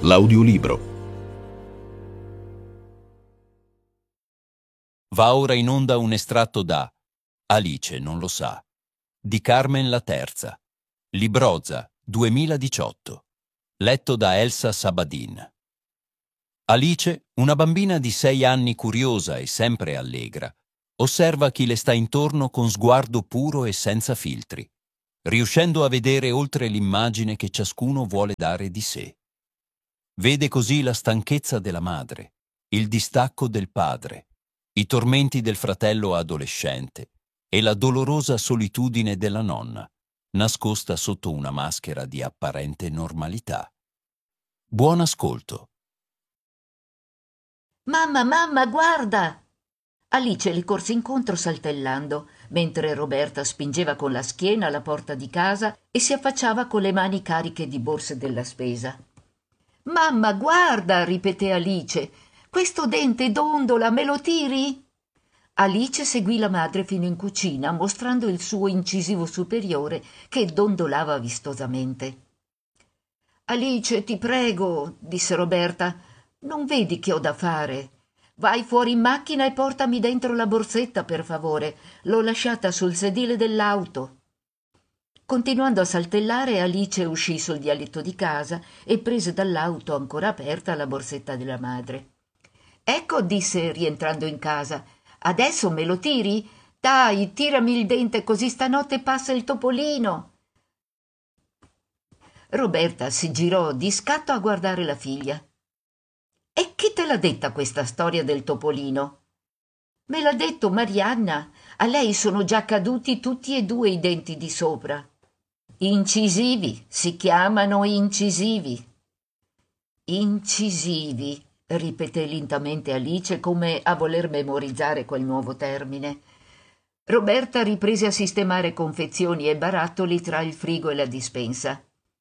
l'audiolibro. Va ora in onda un estratto da Alice non lo sa, di Carmen La Terza, Libroza 2018, letto da Elsa Sabadin. Alice, una bambina di 6 anni curiosa e sempre allegra, osserva chi le sta intorno con sguardo puro e senza filtri, riuscendo a vedere oltre l'immagine che ciascuno vuole dare di sé. Vede così la stanchezza della madre, il distacco del padre, i tormenti del fratello adolescente e la dolorosa solitudine della nonna, nascosta sotto una maschera di apparente normalità. Buon ascolto. Mamma, guarda! Alice le corse incontro saltellando, mentre Roberta spingeva con la schiena la porta di casa e si affacciava con le mani cariche di borse della spesa. Mamma, guarda! Ripeté Alice. Questo dente dondola, me lo tiri? Alice seguì la madre fino in cucina, mostrando il suo incisivo superiore che dondolava vistosamente. Alice, ti prego, disse Roberta, non vedi che ho da fare? Vai fuori in macchina e portami dentro la borsetta, per favore. L'ho lasciata sul sedile dell'auto. Continuando a saltellare, Alice uscì sul vialetto di casa e prese dall'auto ancora aperta la borsetta della madre. Ecco, disse rientrando in casa, adesso me lo tiri? Dai, tirami il dente così stanotte passa il topolino. Roberta si girò di scatto a guardare la figlia. E chi te l'ha detta questa storia del topolino? Me l'ha detto Marianna. A lei sono già caduti tutti e due i denti di sopra. Incisivi, si chiamano incisivi. Incisivi, ripeté lentamente Alice come a voler memorizzare quel nuovo termine. Roberta riprese a sistemare confezioni e barattoli tra il frigo e la dispensa.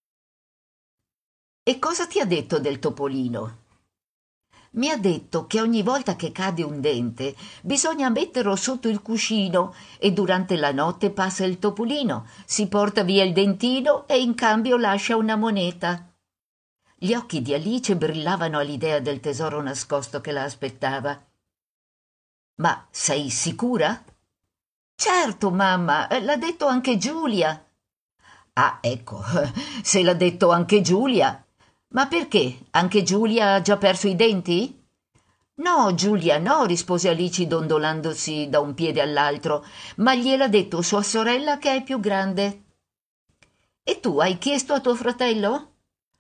E cosa ti ha detto del topolino? Mi ha detto che ogni volta che cade un dente bisogna metterlo sotto il cuscino e durante la notte passa il topolino, si porta via il dentino e in cambio lascia una moneta. Gli occhi di Alice brillavano all'idea del tesoro nascosto che la aspettava. Ma sei sicura? Certo, mamma, l'ha detto anche Giulia. Ah, ecco, se l'ha detto anche Giulia. Ma perché? Anche Giulia ha già perso i denti? No, Giulia, no, rispose Alice dondolandosi da un piede all'altro, ma gliel'ha detto sua sorella che è più grande. E tu hai chiesto a tuo fratello?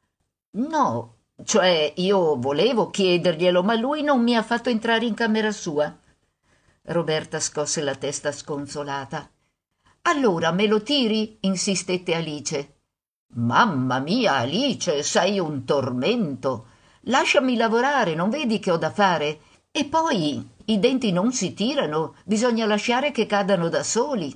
No, cioè io volevo chiederglielo, ma lui non mi ha fatto entrare in camera sua. Roberta scosse la testa sconsolata. Allora me lo tiri? Insistette Alice. Mamma mia, Alice, sei un tormento. Lasciami lavorare, non vedi che ho da fare? E poi i denti non si tirano, bisogna lasciare che cadano da soli.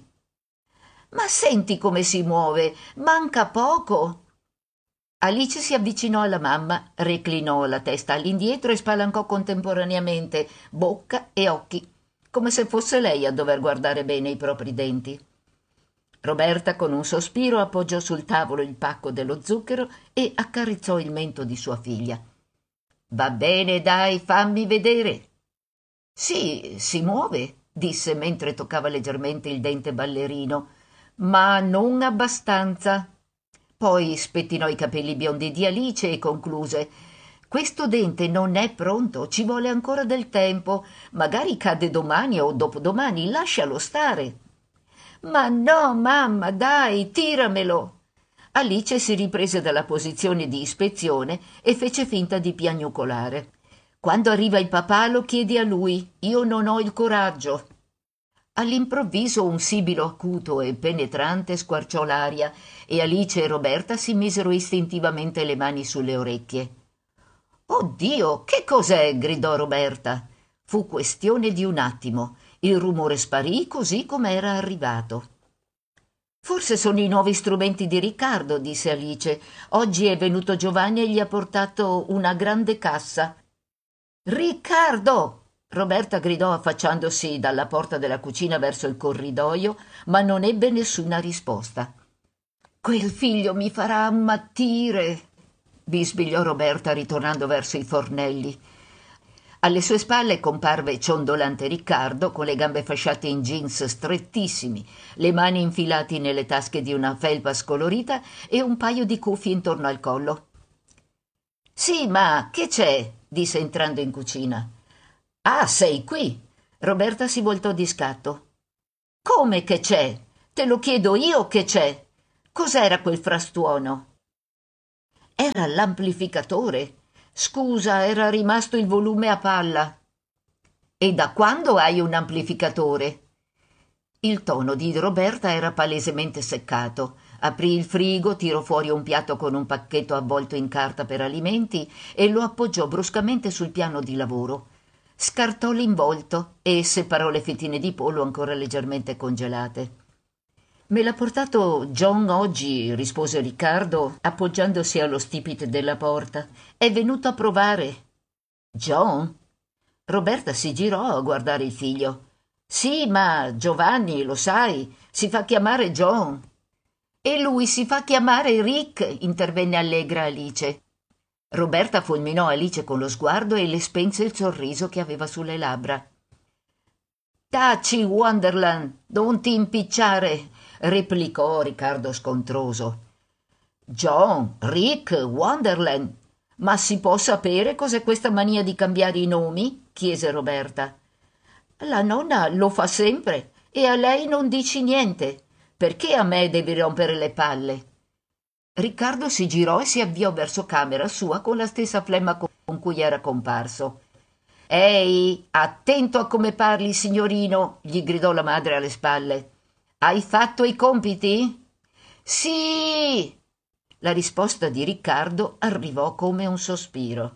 Ma senti come si muove, manca poco. Alice si avvicinò alla mamma, reclinò la testa all'indietro e spalancò contemporaneamente bocca e occhi, come se fosse lei a dover guardare bene i propri denti. Roberta con un sospiro appoggiò sul tavolo il pacco dello zucchero e accarezzò il mento di sua figlia. Va bene, dai, fammi vedere. Sì, si muove, disse mentre toccava leggermente il dente ballerino, ma non abbastanza. Poi spettinò i capelli biondi di Alice e concluse: questo dente non è pronto, ci vuole ancora del tempo, magari cade domani o dopodomani, lascialo stare. Ma no, mamma, dai, tiramelo. Alice si riprese dalla posizione di ispezione e fece finta di piagnucolare. Quando arriva il papà lo chiedi a lui, io non ho il coraggio. All'improvviso un sibilo acuto e penetrante squarciò l'aria e Alice e Roberta si misero istintivamente le mani sulle orecchie. Oh Dio, che cos'è? Gridò Roberta. Fu questione di un attimo. Il rumore sparì così come era arrivato. Forse sono i nuovi strumenti di Riccardo, disse Alice. Oggi è venuto Giovanni e gli ha portato una grande cassa. Riccardo! Roberta gridò affacciandosi dalla porta della cucina verso il corridoio, ma non ebbe nessuna risposta. Quel figlio mi farà ammattire. bisbigliò Roberta ritornando verso i fornelli. Alle sue spalle comparve ciondolante Riccardo, con le gambe fasciate in jeans strettissimi, le mani infilati nelle tasche di una felpa scolorita e un paio di cuffie intorno al collo. «Sì, ma che c'è?» disse entrando in cucina. «Ah, sei qui!» Roberta si voltò di scatto. «Come che c'è? Te lo chiedo io che c'è! Cos'era quel frastuono?» «Era l'amplificatore. Scusa, era rimasto il volume a palla». «E da quando hai un amplificatore?» Il tono di Roberta era palesemente seccato. Aprì il frigo, tirò fuori un piatto con un pacchetto avvolto in carta per alimenti e lo appoggiò bruscamente sul piano di lavoro. Scartò l'involto e separò le fettine di pollo ancora leggermente congelate. «Me l'ha portato John oggi», rispose Riccardo, appoggiandosi allo stipite della porta. «È venuto a provare». «John?» Roberta si girò a guardare il figlio. «Sì, ma Giovanni, lo sai, si fa chiamare John». «E lui si fa chiamare Rick», intervenne allegra Alice. Roberta fulminò Alice con lo sguardo e le spense il sorriso che aveva sulle labbra. «Taci, Wonderland, non ti impicciare», replicò Riccardo scontroso. «John, Rick, Wonderland, ma si può sapere cos'è questa mania di cambiare i nomi?» chiese Roberta. «La nonna lo fa sempre e a lei non dici niente. Perché a me devi rompere le palle?» Riccardo si girò e si avviò verso camera sua con la stessa flemma con cui era comparso. «Ehi, attento a come parli, signorino!» gli gridò la madre alle spalle. «Hai fatto i compiti?» «Sì!» La risposta di Riccardo arrivò come un sospiro.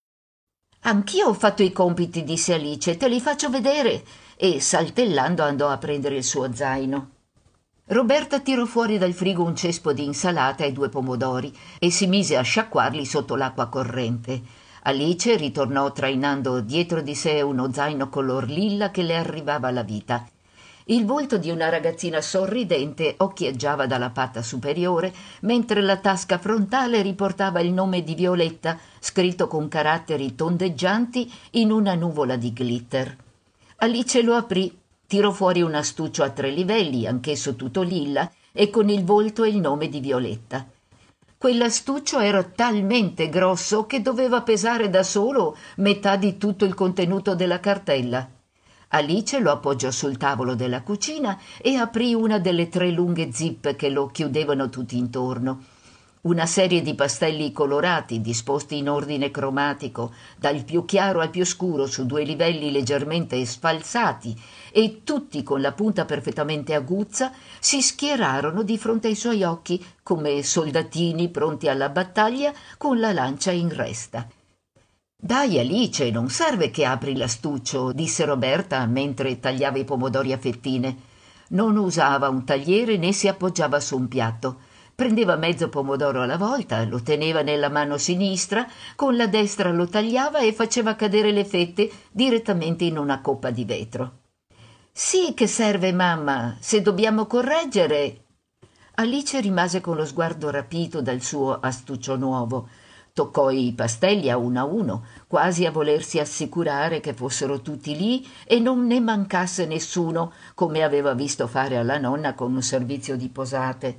«Anch'io ho fatto i compiti», disse Alice, «te li faccio vedere», e saltellando andò a prendere il suo zaino. Roberta tirò fuori dal frigo un cespo di insalata e 2 pomodori e si mise a sciacquarli sotto l'acqua corrente. Alice ritornò trainando dietro di sé uno zaino color lilla che le arrivava alla vita. Il volto di una ragazzina sorridente occhieggiava dalla patta superiore, mentre la tasca frontale riportava il nome di Violetta, scritto con caratteri tondeggianti in una nuvola di glitter. Alice lo aprì, tirò fuori un astuccio a 3 livelli, anch'esso tutto lilla, e con il volto e il nome di Violetta. Quell'astuccio era talmente grosso che doveva pesare da solo metà di tutto il contenuto della cartella. Alice lo appoggiò sul tavolo della cucina e aprì una delle 3 lunghe zip che lo chiudevano tutti intorno. Una serie di pastelli colorati disposti in ordine cromatico, dal più chiaro al più scuro su 2 livelli leggermente sfalsati e tutti con la punta perfettamente aguzza, si schierarono di fronte ai suoi occhi come soldatini pronti alla battaglia con la lancia in resta. «Dai, Alice, non serve che apri l'astuccio», disse Roberta mentre tagliava i pomodori a fettine. Non usava un tagliere né si appoggiava su un piatto. Prendeva mezzo pomodoro alla volta, lo teneva nella mano sinistra, con la destra lo tagliava e faceva cadere le fette direttamente in una coppa di vetro. «Sì che serve, mamma, se dobbiamo correggere». Alice rimase con lo sguardo rapito dal suo astuccio nuovo. Toccò i pastelli a uno, quasi a volersi assicurare che fossero tutti lì e non ne mancasse nessuno, come aveva visto fare alla nonna con un servizio di posate.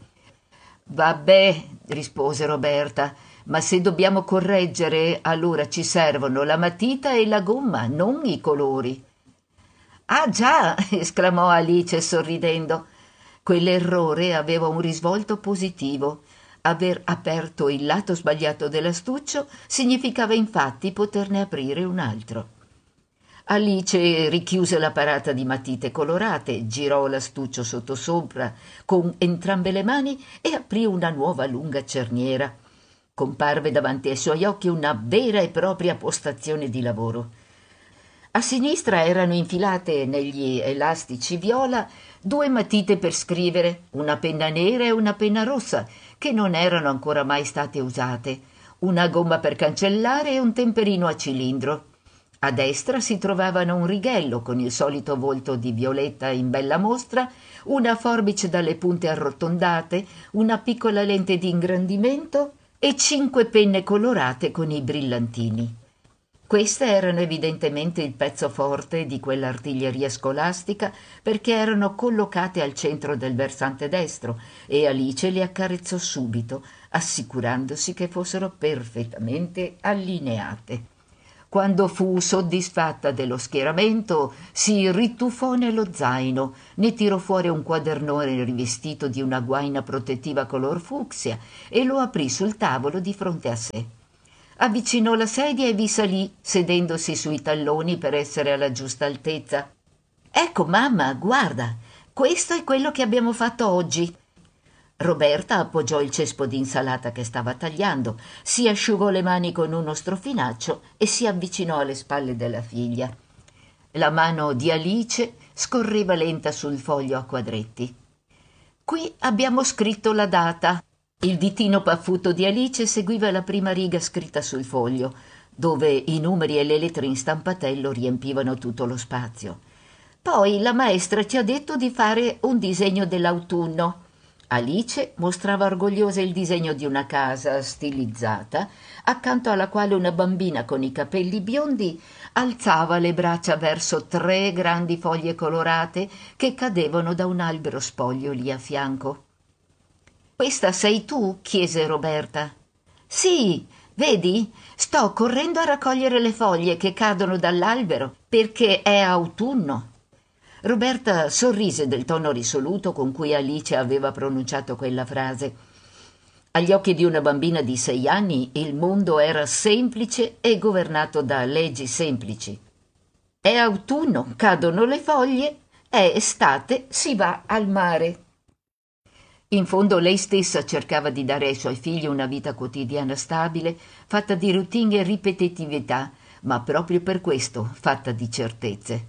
«Vabbè», rispose Roberta, «ma se dobbiamo correggere, allora ci servono la matita e la gomma, non i colori». «Ah già!» esclamò Alice sorridendo. Quell'errore aveva un risvolto positivo. Aver aperto il lato sbagliato dell'astuccio significava infatti poterne aprire un altro. Alice richiuse la parata di matite colorate, girò l'astuccio sottosopra con entrambe le mani e aprì una nuova lunga cerniera. Comparve davanti ai suoi occhi una vera e propria postazione di lavoro. A sinistra erano infilate negli elastici viola 2 matite per scrivere, una penna nera e una penna rossa, che non erano ancora mai state usate, una gomma per cancellare e un temperino a cilindro. A destra si trovavano un righello con il solito volto di Violetta in bella mostra, una forbice dalle punte arrotondate, una piccola lente di ingrandimento e 5 penne colorate con i brillantini. Queste erano evidentemente il pezzo forte di quell'artiglieria scolastica, perché erano collocate al centro del versante destro, e Alice le accarezzò subito, assicurandosi che fossero perfettamente allineate. Quando fu soddisfatta dello schieramento, si rituffò nello zaino, ne tirò fuori un quadernone rivestito di una guaina protettiva color fucsia e lo aprì sul tavolo di fronte a sé. Avvicinò la sedia e vi salì, sedendosi sui talloni per essere alla giusta altezza. «Ecco, mamma, guarda, questo è quello che abbiamo fatto oggi». Roberta appoggiò il cespo di insalata che stava tagliando, si asciugò le mani con uno strofinaccio e si avvicinò alle spalle della figlia. La mano di Alice scorreva lenta sul foglio a quadretti. «Qui abbiamo scritto la data». Il ditino paffuto di Alice seguiva la prima riga scritta sul foglio, dove i numeri e le lettere in stampatello riempivano tutto lo spazio. «Poi la maestra ci ha detto di fare un disegno dell'autunno». Alice mostrava orgogliosa il disegno di una casa stilizzata, accanto alla quale una bambina con i capelli biondi alzava le braccia verso 3 grandi foglie colorate che cadevano da un albero spoglio lì a fianco. «Questa sei tu?» chiese Roberta. «Sì, vedi? Sto correndo a raccogliere le foglie che cadono dall'albero perché è autunno». Roberta sorrise del tono risoluto con cui Alice aveva pronunciato quella frase. Agli occhi di una bambina di 6 anni il mondo era semplice e governato da leggi semplici. È autunno, cadono le foglie, è estate, si va al mare. In fondo lei stessa cercava di dare ai suoi figli una vita quotidiana stabile, fatta di routine e ripetitività, ma proprio per questo fatta di certezze.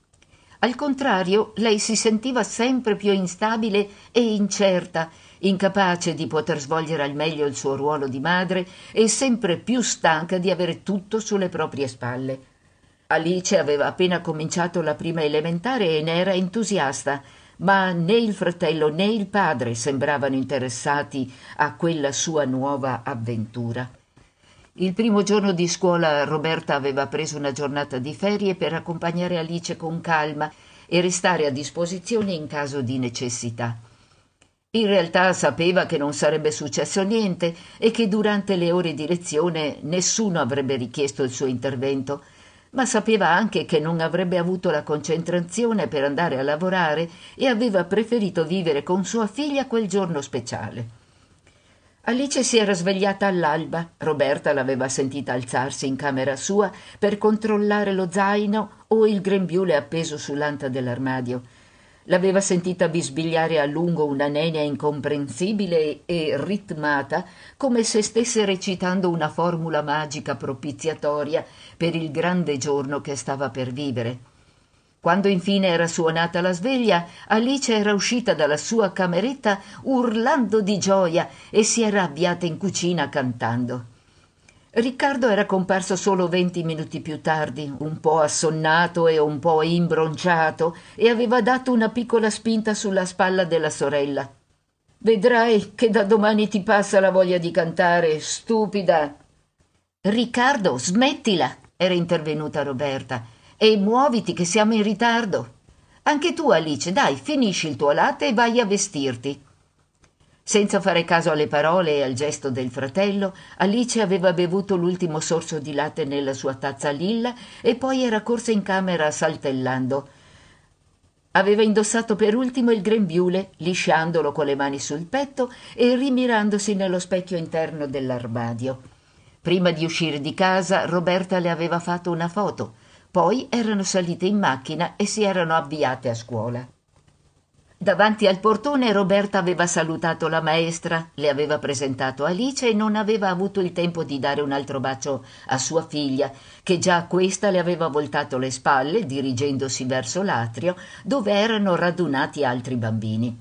Al contrario, lei si sentiva sempre più instabile e incerta, incapace di poter svolgere al meglio il suo ruolo di madre e sempre più stanca di avere tutto sulle proprie spalle. Alice aveva appena cominciato la prima elementare e ne era entusiasta, ma né il fratello né il padre sembravano interessati a quella sua nuova avventura. Il primo giorno di scuola Roberta aveva preso una giornata di ferie per accompagnare Alice con calma e restare a disposizione in caso di necessità. In realtà sapeva che non sarebbe successo niente e che durante le ore di lezione nessuno avrebbe richiesto il suo intervento, ma sapeva anche che non avrebbe avuto la concentrazione per andare a lavorare e aveva preferito vivere con sua figlia quel giorno speciale. Alice si era svegliata all'alba. Roberta l'aveva sentita alzarsi in camera sua per controllare lo zaino o il grembiule appeso sull'anta dell'armadio. L'aveva sentita bisbigliare a lungo una nenia incomprensibile e ritmata, come se stesse recitando una formula magica propiziatoria per il grande giorno che stava per vivere. Quando infine era suonata la sveglia, Alice era uscita dalla sua cameretta urlando di gioia e si era avviata in cucina cantando. Riccardo era comparso solo 20 minuti più tardi, un po' assonnato e un po' imbronciato, e aveva dato una piccola spinta sulla spalla della sorella. «Vedrai che da domani ti passa la voglia di cantare, stupida!» «Riccardo, smettila!» era intervenuta Roberta. «E muoviti che siamo in ritardo. Anche tu, Alice, dai, finisci il tuo latte e vai a vestirti». Senza fare caso alle parole e al gesto del fratello, Alice aveva bevuto l'ultimo sorso di latte nella sua tazza lilla e poi era corsa in camera saltellando. Aveva indossato per ultimo il grembiule, lisciandolo con le mani sul petto e rimirandosi nello specchio interno dell'armadio. Prima di uscire di casa, Roberta le aveva fatto una foto. Poi erano salite in macchina e si erano avviate a scuola. Davanti al portone Roberta aveva salutato la maestra, le aveva presentato Alice e non aveva avuto il tempo di dare un altro bacio a sua figlia, che già questa le aveva voltato le spalle, dirigendosi verso l'atrio, dove erano radunati altri bambini.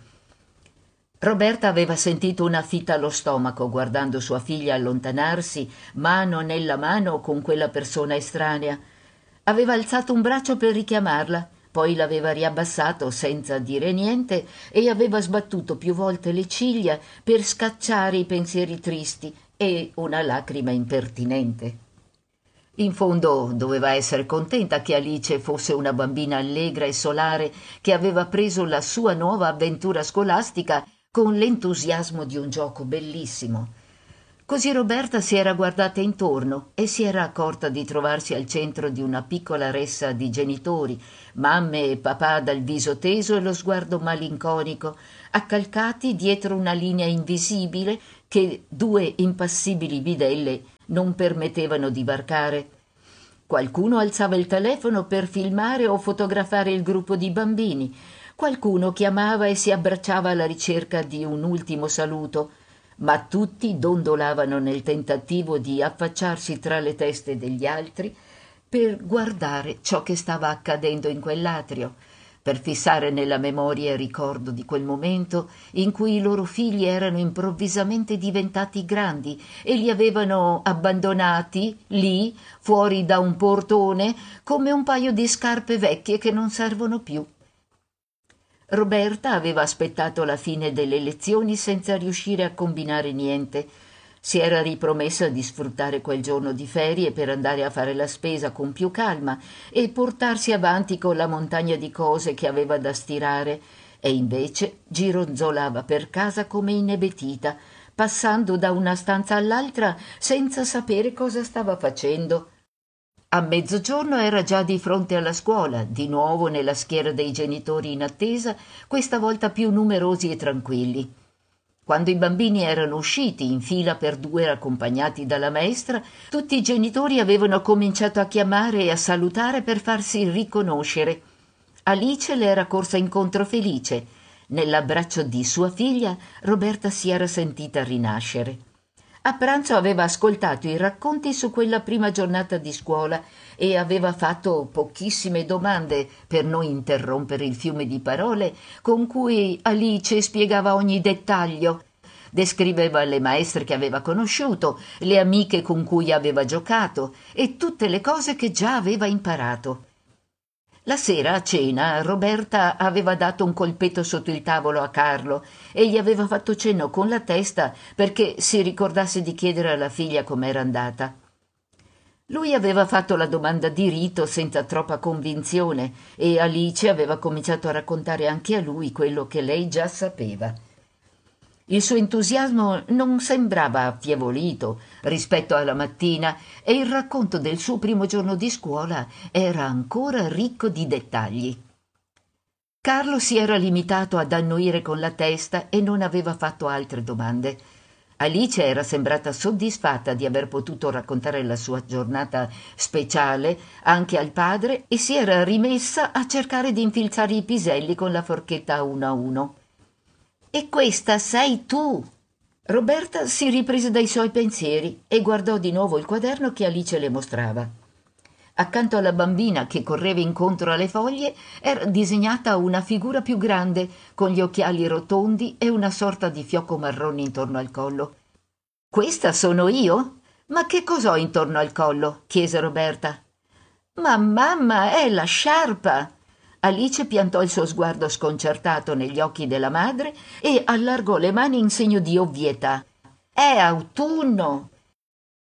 Roberta aveva sentito una fitta allo stomaco guardando sua figlia allontanarsi, mano nella mano con quella persona estranea. Aveva alzato un braccio per richiamarla, poi l'aveva riabbassato senza dire niente e aveva sbattuto più volte le ciglia per scacciare i pensieri tristi e una lacrima impertinente. In fondo doveva essere contenta che Alice fosse una bambina allegra e solare che aveva preso la sua nuova avventura scolastica con l'entusiasmo di un gioco bellissimo. Così Roberta si era guardata intorno e si era accorta di trovarsi al centro di una piccola ressa di genitori, mamme e papà dal viso teso e lo sguardo malinconico, accalcati dietro una linea invisibile che due impassibili bidelle non permettevano di varcare. Qualcuno alzava il telefono per filmare o fotografare il gruppo di bambini, qualcuno chiamava e si abbracciava alla ricerca di un ultimo saluto, ma tutti dondolavano nel tentativo di affacciarsi tra le teste degli altri per guardare ciò che stava accadendo in quell'atrio, per fissare nella memoria il ricordo di quel momento in cui i loro figli erano improvvisamente diventati grandi e li avevano abbandonati lì, fuori da un portone, come un paio di scarpe vecchie che non servono più. Roberta aveva aspettato la fine delle lezioni senza riuscire a combinare niente. Si era ripromessa di sfruttare quel giorno di ferie per andare a fare la spesa con più calma e portarsi avanti con la montagna di cose che aveva da stirare, e invece gironzolava per casa come inebetita, passando da una stanza all'altra senza sapere cosa stava facendo. A mezzogiorno era già di fronte alla scuola, di nuovo nella schiera dei genitori in attesa, questa volta più numerosi e tranquilli. Quando i bambini erano usciti in fila per due accompagnati dalla maestra, tutti i genitori avevano cominciato a chiamare e a salutare per farsi riconoscere. Alice le era corsa incontro felice. Nell'abbraccio di sua figlia, Roberta si era sentita rinascere. A pranzo aveva ascoltato i racconti su quella prima giornata di scuola e aveva fatto pochissime domande per non interrompere il fiume di parole con cui Alice spiegava ogni dettaglio. Descriveva le maestre che aveva conosciuto, le amiche con cui aveva giocato e tutte le cose che già aveva imparato. La sera a cena Roberta aveva dato un colpetto sotto il tavolo a Carlo e gli aveva fatto cenno con la testa perché si ricordasse di chiedere alla figlia com'era andata. Lui aveva fatto la domanda di rito senza troppa convinzione e Alice aveva cominciato a raccontare anche a lui quello che lei già sapeva. Il suo entusiasmo non sembrava affievolito rispetto alla mattina e il racconto del suo primo giorno di scuola era ancora ricco di dettagli. Carlo si era limitato ad annuire con la testa e non aveva fatto altre domande. Alice era sembrata soddisfatta di aver potuto raccontare la sua giornata speciale anche al padre e si era rimessa a cercare di infilzare i piselli con la forchetta a uno. «E questa sei tu!» Roberta si riprese dai suoi pensieri e guardò di nuovo il quaderno che Alice le mostrava. Accanto alla bambina che correva incontro alle foglie era disegnata una figura più grande con gli occhiali rotondi e una sorta di fiocco marrone intorno al collo. «Questa sono io? Ma che cos'ho intorno al collo?» chiese Roberta. «Ma mamma, è la sciarpa!» Alice piantò il suo sguardo sconcertato negli occhi della madre e allargò le mani in segno di ovvietà. «È autunno!»